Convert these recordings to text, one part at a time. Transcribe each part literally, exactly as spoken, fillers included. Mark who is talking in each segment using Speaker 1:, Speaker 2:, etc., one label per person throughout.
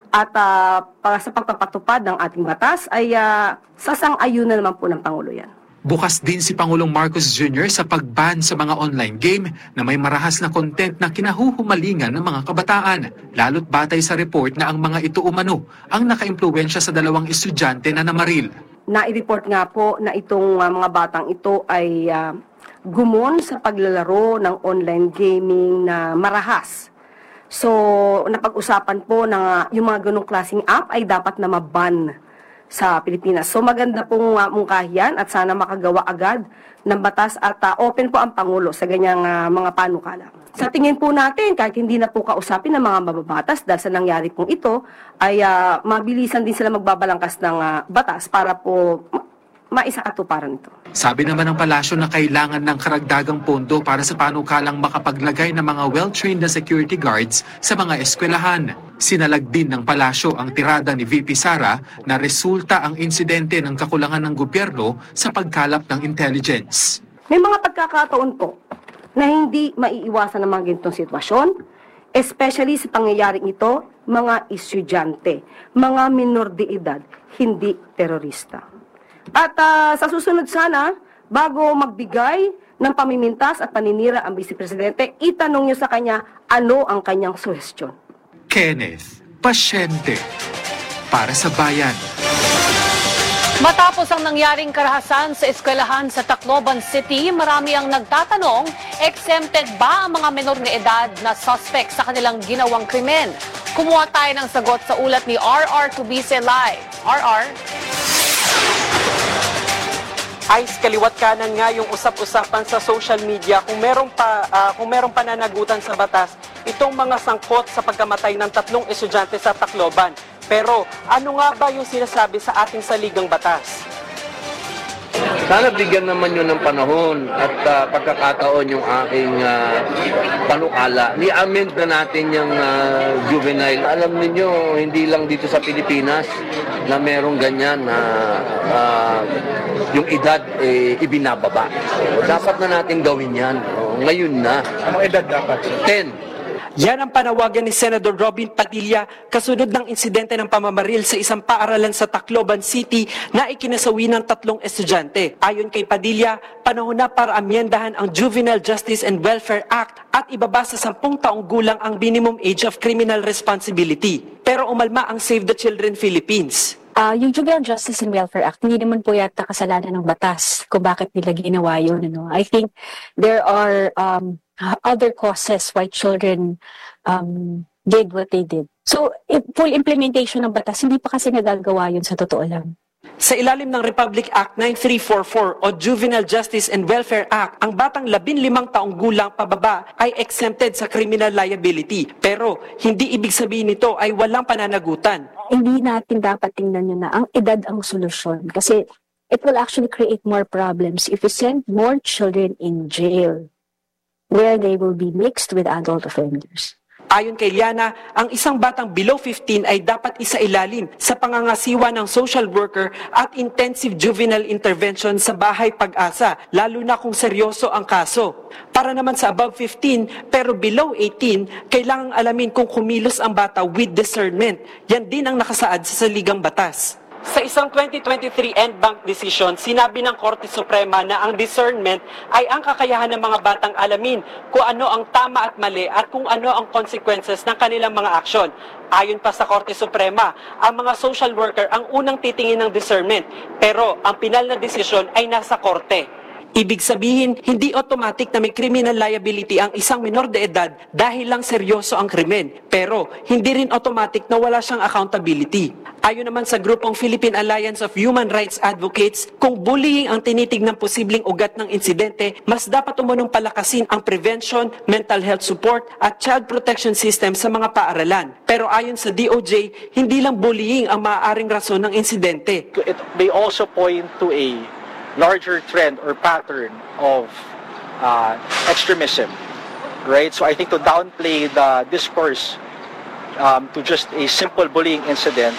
Speaker 1: at uh, para sa pagpapatupad ng ating batas ay uh, sasang-ayunan naman po ng Pangulo yan.
Speaker 2: Bukas din si Pangulong Marcos Junior sa pag-ban sa mga online game na may marahas na content na kinahuhumalingan ng mga kabataan, lalo't batay sa report na ang mga ito umano ang nakaimpluwensya sa dalawang estudyante na namaril.
Speaker 1: Na-report nga po na itong uh, mga batang ito ay uh, gumon sa paglalaro ng online gaming na marahas. So, napag-usapan po na yung mga ganong klaseng app ay dapat na maban sa Pilipinas. So, maganda pong uh, mungkahiyan at sana makagawa agad ng batas at uh, open po ang Pangulo sa ganyang uh, mga panukala. Sa tingin po natin, kahit hindi na po kausapin ng mga mababatas dahil sa nangyari pong ito, ay uh, mabilisan din sila magbabalangkas ng uh, batas para po maisakatuparan ito.
Speaker 2: Sabi naman ng palasyo na kailangan ng karagdagang pondo para sa panukalang makapaglagay ng mga well-trained na security guards sa mga eskwelahan. Sinalag din ng palasyo ang tirada ni V P Sara na resulta ang insidente ng kakulangan ng gobyerno sa pagkalap ng intelligence.
Speaker 1: May mga pagkakataon po na hindi maiiwasan ng mga ganitong sitwasyon, especially sa pangyayaring ito, mga estudyante, mga minor de edad, hindi terorista. At uh, sa susunod sana, bago magbigay ng pamimintas at paninira ang Vice Presidente, itanong niyo sa kanya ano ang kanyang suhestyon.
Speaker 2: Kenneth Pasyente, para sa bayan.
Speaker 3: Matapos ang nangyaring karahasan sa eskwelahan sa Tacloban City, marami ang nagtatanong, exempted ba ang mga menor na edad na suspect sa kanilang ginawang krimen? Kumuha tayo ng sagot sa ulat ni R R Tubise Live. R R?
Speaker 4: Ice, kaliwat kanan nga yung usap-usapan sa social media kung merong pa uh, kung merong pananagutan sa batas itong mga sangkot sa pagkamatay ng tatlong estudyante sa Tacloban. Pero ano nga ba yung sinasabi sa ating saligang batas?
Speaker 5: Sana bigyan naman yun ng panahon at uh, pagkakataon yung aking uh, panukala. Ni-amend na natin yung uh, juvenile. Alam niyo hindi lang dito sa Pilipinas na merong ganyan na uh, yung edad eh, ibinababa. So, dapat na natin gawin yan. O, ngayon na.
Speaker 6: Anong edad dapat?
Speaker 5: ten.
Speaker 4: Yan ang panawagan ni Senador Robin Padilla kasunod ng insidente ng pamamaril sa isang paaralan sa Tacloban City na ikinasawi ng tatlong estudyante. Ayon kay Padilla, panahon na para amyendahan ang Juvenile Justice and Welfare Act at ibaba sa sampung taong gulang ang minimum age of criminal responsibility. Pero umalma ang Save the Children Philippines.
Speaker 7: Uh, yung Juvenile Justice and Welfare Act, hindi naman po yata kasalanan ng batas kung bakit nila ginawa yun. Ano? I think there are um, other causes why children um, did what they did. So, if full implementation ng batas, hindi pa kasi nagagawa yun sa totoo lang.
Speaker 4: Sa ilalim ng Republic Act nine three four four o Juvenile Justice and Welfare Act, ang batang labinlimang taong gulang pababa ay exempted sa criminal liability. Pero hindi ibig sabihin nito ay walang pananagutan.
Speaker 7: Hindi natin dapat tingnan yun na ang edad ang solusyon kasi it will actually create more problems if we send more children in jail where they will be mixed with adult offenders.
Speaker 4: Ayon kay Liana, ang isang batang below fifteen ay dapat isailalim sa pangangasiwa ng social worker at intensive juvenile intervention sa Bahay Pag-asa, lalo na kung seryoso ang kaso. Para naman sa above fifteen pero below eighteen, kailangang alamin kung kumilos ang bata with discernment. Yan din ang nakasaad sa saligang batas. Sa isang twenty twenty-three End Bank decision, sinabi ng Korte Suprema na ang discernment ay ang kakayahan ng mga batang alamin kung ano ang tama at mali at kung ano ang consequences ng kanilang mga aksyon. Ayon pa sa Korte Suprema, ang mga social worker ang unang titingin ng discernment, pero ang pinal na desisyon ay nasa Korte. Ibig sabihin, hindi automatic na may criminal liability ang isang minor de edad dahil lang seryoso ang krimen. Pero hindi rin automatic na wala siyang accountability. Ayon naman sa grupong Philippine Alliance of Human Rights Advocates, kung bullying ang tinitignan posibleng ugat ng insidente, mas dapat umunong palakasin ang prevention, mental health support at child protection system sa mga paaralan. Pero ayon sa D O J, hindi lang bullying ang maaaring rason ng insidente.
Speaker 6: It may also point to a larger trend or pattern of uh, extremism, right? So I think to downplay the discourse um, to just a simple bullying incident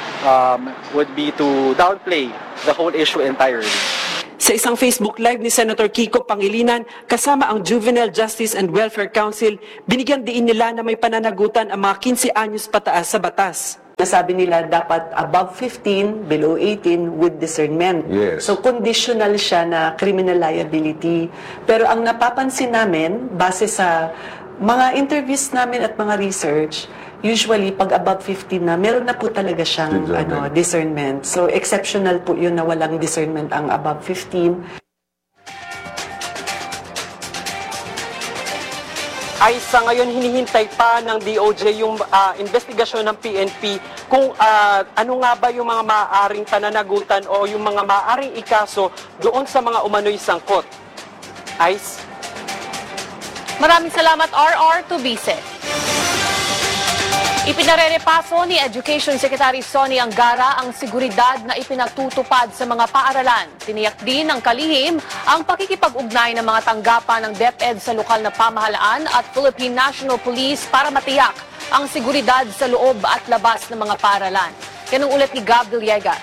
Speaker 6: um, would be to downplay the whole issue entirely.
Speaker 4: Sa isang Facebook Live ni Senator Kiko Pangilinan, kasama ang Juvenile Justice and Welfare Council, binigyan diin nila na may pananagutan ang mga fifteen anyos pataas sa batas.
Speaker 8: Nasabi nila dapat above fifteen, below eighteen with discernment.
Speaker 9: Yes.
Speaker 8: So conditional siya na criminal liability. Pero ang napapansin namin, base sa mga interviews namin at mga research, usually pag above fifteen na, meron na po talaga siyang
Speaker 9: Discernment.
Speaker 8: ano, discernment. So exceptional po yun na walang discernment ang above fifteen.
Speaker 4: Ay sa ngayon hinihintay pa ng D O J yung ah, investigasyon ng P N P kung ah, ano nga ba yung mga maaaring pananagutan o yung mga maaaring ikaso doon sa mga umano'y sangkot. Ice?
Speaker 3: Maraming salamat, R R Tubice. Ipinarerepaso ni Education Secretary Sonny Angara ang seguridad na ipinagtutupad sa mga paaralan. Tiniyak din ng kalihim ang pakikipag-ugnay ng mga tanggapan ng DepEd sa lokal na pamahalaan at Philippine National Police para matiyak ang seguridad sa loob at labas ng mga paaralan. Yan ang ulat ni Gab Villegas.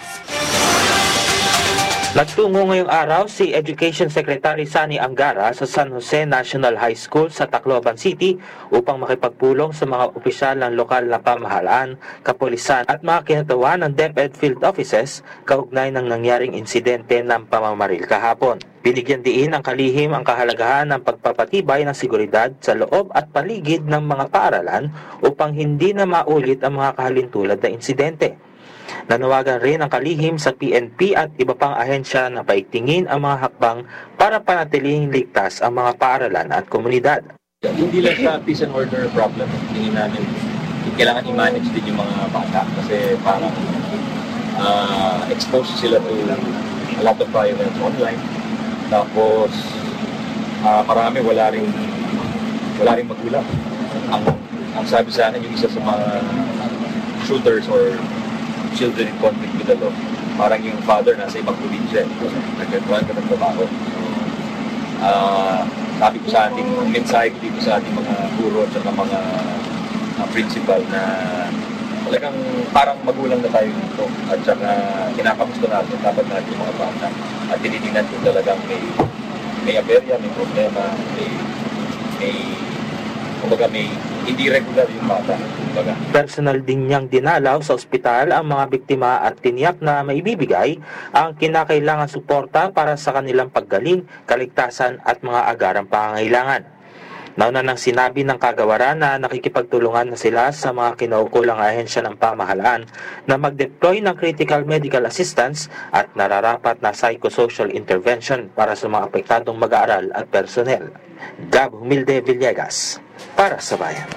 Speaker 10: Nagtungo ngayong araw si Education Secretary Sonny Angara sa San Jose National High School sa Tacloban City upang makipagpulong sa mga opisyal ng lokal na pamahalaan, kapulisan at mga kinatawan ng DepEd Field Offices kaugnay ng nangyaring insidente ng pamamaril kahapon. Binigyan diin ang kalihim ang kahalagahan ng pagpapatibay ng seguridad sa loob at paligid ng mga paaralan upang hindi na maulit ang mga kahalintulad na insidente. Nanawagan rin ang kalihim sa P N P at iba pang ahensya na paigtingin ang mga hakbang para panatiling ligtas ang mga paaralan at komunidad.
Speaker 11: Hindi lang sa peace and order problem, tingin namin kailangan i-manage din yung mga bata kasi parang uh, exposed sila to a lot of violence online. Tapos uh, marami wala ring wala ring magulang. Ang, ang sabi sa akin yung isa sa mga shooters or children in conflict with the law. Parang yung father nasa ibang probinsya. Nagkatuan ka ng trabaho. Uh, sabi ko sa ating, ang mensahe ko dito sa ating mga guro at mga uh, principal na talagang parang magulang na tayo nito. At saka kinakamusta natin, dapat natin yung mga bata. At tinitingnan ko talagang may, may aberya, may problema, may, may kumbaga may hindi regular yung bata. Kumbaga.
Speaker 10: Personal din niyang dinalaw sa ospital ang mga biktima at tiniyak na maibibigay ang kinakailangan suporta para sa kanilang paggaling, kaligtasan at mga agarang pangangailangan. Nauna nang sinabi ng kagawaran na nakikipagtulungan na sila sa mga kinaukulang ahensya ng pamahalaan na mag-deploy ng critical medical assistance at nararapat na psychosocial intervention para sa mga apektadong mag-aaral at personnel. Gab Humilde Villegas, para sa Bayan.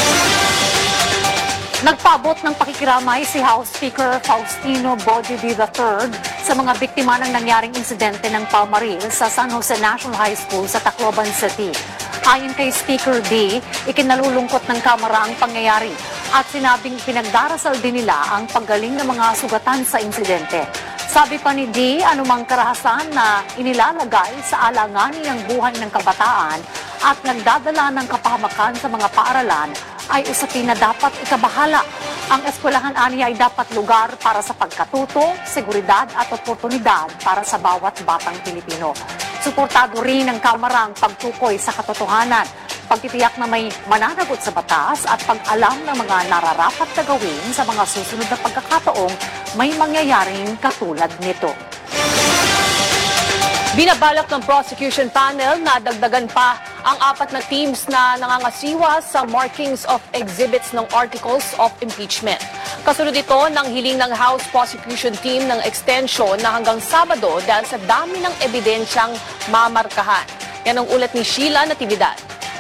Speaker 3: Nagpaabot ng pakikiramay si House Speaker Faustino Bodidi the third sa mga biktima ng nangyaring insidente ng pamaril sa San Jose National High School sa Tacloban City. Ayon kay Speaker D, ikinalulungkot ng Kamara ang pangyayari at sinabing pinagdarasal din nila ang paggaling ng mga sugatan sa insidente. Sabi pa ni D, anumang karahasan na inilalagay sa alanganin ng buhay ng kabataan at nagdadala ng kapahamakan sa mga paaralan ay usapin na dapat ikabahala. Ang eskwelahan aniya ay dapat lugar para sa pagkatuto, seguridad at oportunidad para sa bawat batang Pilipino. Suportado rin ng Kamara ang pagtukoy sa katotohanan, pagtitiyak na may mananagot sa batas at pag-alam ng mga nararapat na gawin sa mga susunod na pagkakataong may mangyayaring katulad nito. Binabalak ng prosecution panel na dagdagan pa ang apat na teams na nangangasiwa sa markings of exhibits ng articles of impeachment. Kasunod ito ng hiling ng House Prosecution Team ng extension na hanggang Sabado dahil sa dami ng ebidensyang mamarkahan. Yan ang ulat ni Sheila Natividad.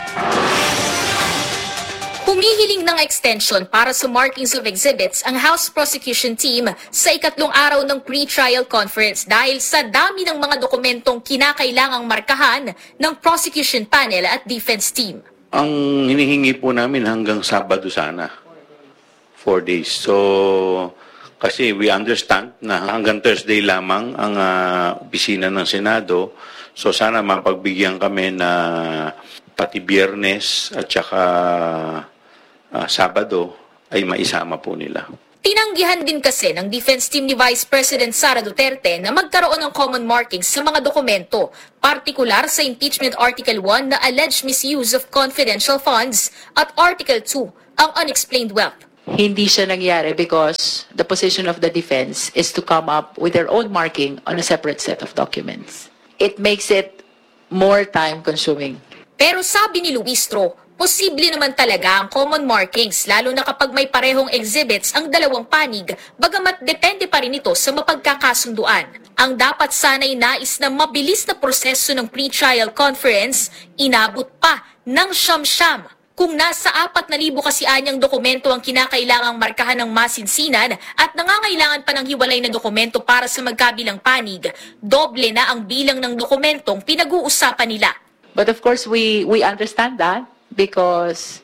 Speaker 12: Humihiling ng extension para sa markings of exhibits ang House Prosecution Team sa ikatlong araw ng pre-trial conference dahil sa dami ng mga dokumentong kinakailangang markahan ng prosecution panel at defense team.
Speaker 13: Ang hinihingi po namin hanggang Sabado sana, four days. So, kasi we understand na hanggang Thursday lamang ang uh, opisina ng Senado. So, sana mapagbigyan kami na pati Biyernes at saka Uh, Sabado ay maisama po nila.
Speaker 12: Tinanggihan din kasi ng defense team ni Vice President Sara Duterte na magkaroon ng common markings sa mga dokumento, partikular sa Impeachment Article one na alleged misuse of confidential funds at Article two, ang unexplained wealth.
Speaker 9: hindi siya nangyari because the position of the defense is to come up with their own marking on a separate set of documents. It makes it more time-consuming.
Speaker 12: Pero sabi ni Luistro, posible naman talaga ang common markings lalo na kapag may parehong exhibits ang dalawang panig, bagamat depende pa rin ito sa mapagkakasunduan. Ang dapat sana'y nais na mabilis na proseso ng pre-trial conference, inabot pa ng siyam-siyam. Kung nasa apat na libo kasi anyang dokumento ang kinakailangang markahan ng masinsinan at nangangailangan pa ng hiwalay na dokumento para sa magkabilang panig, doble na ang bilang ng dokumentong pinag-uusapan nila.
Speaker 9: But of course, we, we understand that because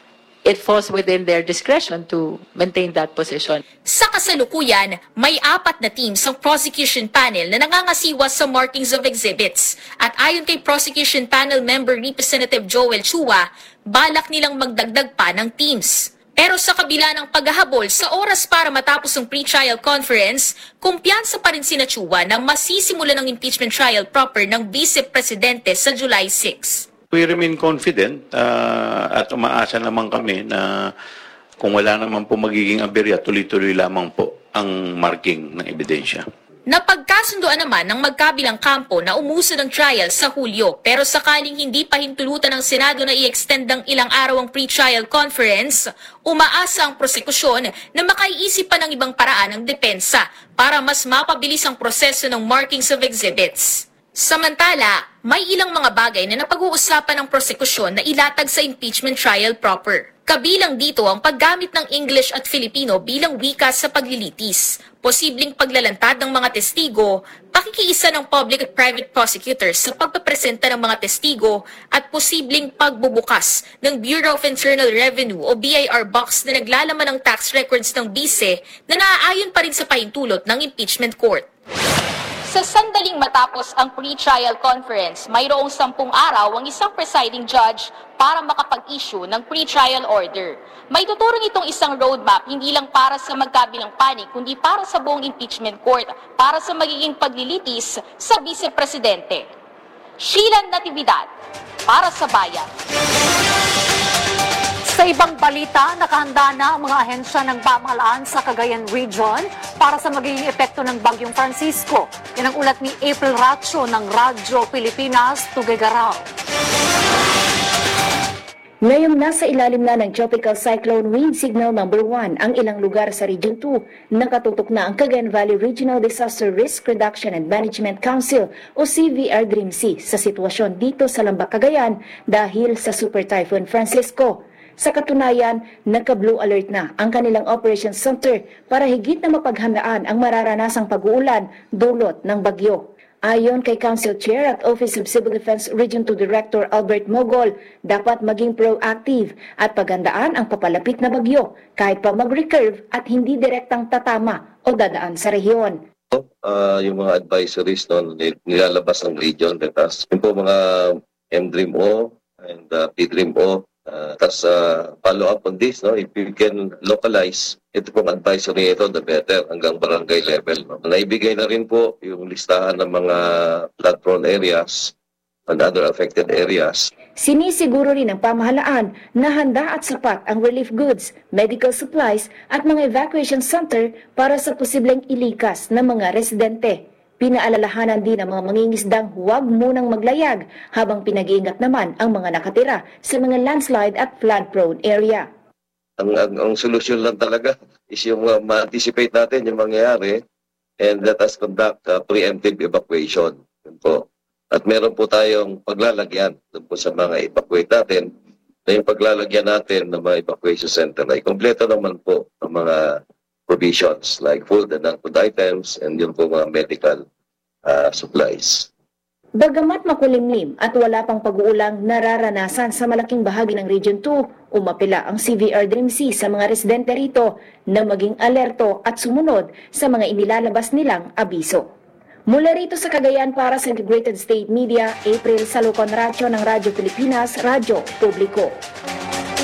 Speaker 9: it falls within their discretion to maintain that position.
Speaker 12: Sa kasalukuyan, may apat na teams ang prosecution panel na nangangasiwa sa markings of exhibits. At ayon kay prosecution panel member Representative Joel Chua, balak nilang magdagdag pa ng teams. Pero sa kabila ng paghahabol sa oras para matapos ang pre-trial conference, kumpiyansa pa rin sina Chua na masisimula ng impeachment trial proper ng Vice Presidente sa July sixth.
Speaker 13: We remain confident uh, at umaasa naman kami na kung wala naman po magiging aberya, tuloy-tuloy lamang po ang marking ng ebidensya.
Speaker 12: Napagkasunduan naman ng magkabilang kampo na umuso ng trial sa Hulyo, pero sakaling hindi pa hintulutan ng Senado na i-extend ng ilang araw ang pre-trial conference, umaasa ang prosekusyon na makaiisip pa ng ibang paraan ng depensa para mas mapabilis ang proseso ng markings of exhibits. Samantala, may ilang mga bagay na napag-uusapan ng prosekusyon na ilatag sa impeachment trial proper. Kabilang dito ang paggamit ng English at Filipino bilang wika sa paglilitis, posibleng paglalantad ng mga testigo, pakikiisa ng public at private prosecutors sa pagpapresenta ng mga testigo, at posibleng pagbubukas ng Bureau of Internal Revenue o B I R box na naglalaman ng tax records ng bise na naaayon pa rin sa pahintulot ng impeachment court. Sa sandaling matapos ang pre-trial conference, mayroong sampung araw ang isang presiding judge para makapag-issue ng pre-trial order. May tuturo nitong isang roadmap hindi lang para sa magkabilang panig, kundi para sa buong impeachment court, para sa magiging paglilitis sa Vice Presidente. Sheila Natividad, para sa Bayan.
Speaker 3: Sa ibang balita, nakahanda na ang mga ahensya ng pamahalaan sa Cagayan Region para sa magiging epekto ng Bagyong Francisco. Yan ang ulat ni April Racho ng Radyo Pilipinas, Tuguegarao.
Speaker 14: Ngayong nasa ilalim na ng Tropical Cyclone Wind Signal number one ang ilang lugar sa Region two, nakatutok na ang Cagayan Valley Regional Disaster Risk Reduction and Management Council o C V R D R I M C sa sitwasyon dito sa Lambak, Cagayan dahil sa Super Typhoon Francisco. Sa katunayan, nagka-blue alert na ang kanilang Operations Center para higit na mapaghandaan ang mararanasang pag-uulan dulot ng bagyo. Ayon kay Council Chair at Office of Civil Defense Region two Director Albert Mogol, dapat maging proactive at paghandaan ang papalapit na bagyo kahit pa mag-recurve at hindi direktang tatama o dadaan sa rehiyon.
Speaker 15: Uh, yung mga advisories no, nilalabas ng region, tas yung po mga M D R I M O and uh, P D R I M O. Uh, Tapos uh, follow up on this, no? If you can localize, ito pong advisory ito, the better, hanggang barangay level. No? Naibigay na rin po yung listahan ng mga flood-prone areas and other affected areas.
Speaker 14: Sinisiguro rin ng pamahalaan na handa at sapat ang relief goods, medical supplies at mga evacuation center para sa posibleng ilikas ng mga residente. Pinaalalahanan din ang mga mangingisdang huwag munang maglayag habang pinag-iingat naman ang mga nakatira sa mga landslide at flood-prone area.
Speaker 15: Ang, ang, ang solusyon lang talaga is yung uh, ma-anticipate natin yung mangyayari and let us conduct uh, preemptive evacuation. Yun po. At meron po tayong paglalagyan po sa mga evacuate natin na yung paglalagyan natin ng mga evacuation center ay kompleto naman po ng mga provisions like food and non-food items and yung po mga medical uh, supplies.
Speaker 14: Bagamat makulimlim at wala pang pag-uulang nararanasan sa malaking bahagi ng Region two, umapila ang C V R D R I M C sa mga residente rito na maging alerto at sumunod sa mga inilalabas nilang abiso. Mula rito sa Cagayan para sa Integrated State Media, April Salucon Racho ng Radyo Pilipinas, Radyo Publiko.